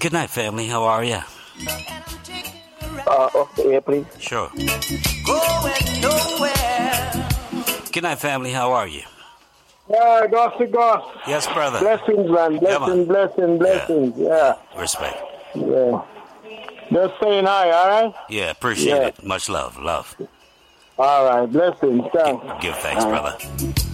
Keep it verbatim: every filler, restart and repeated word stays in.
Good night, family. How are you? Uh, okay, yeah, please. Sure. Good night, family. How are you? Yeah, Goss to Goss. Yes, brother. Blessings, man. Blessings, blessings, blessings. Yeah. yeah. Respect. Yeah. Just saying hi, all right? Yeah, appreciate yeah. it. Much love. Love. All right. Blessings. Thanks. Give, give thanks, all brother. Right.